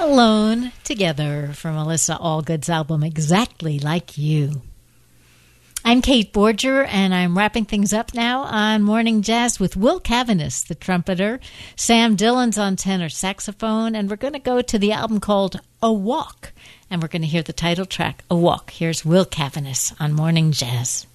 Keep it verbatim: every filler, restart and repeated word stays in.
Alone Together from Melissa Allgood's album Exactly Like You. I'm Kate Borger, and I'm wrapping things up now on Morning Jazz with Will Cavanis, the trumpeter, Sam Dillon's on tenor saxophone, and we're going to go to the album called A Walk, and we're going to hear the title track, A Walk. Here's Will Cavanis on Morning Jazz.